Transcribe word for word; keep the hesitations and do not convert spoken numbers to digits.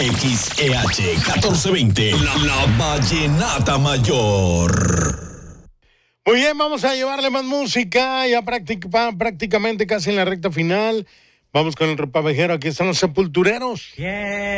X E H catorce veinte, la, la Vallenata Mayor. Muy bien, vamos a llevarle más música, ya práctica, prácticamente casi en la recta final. Vamos con el ropavejero, aquí están los Sepultureros. Yeah.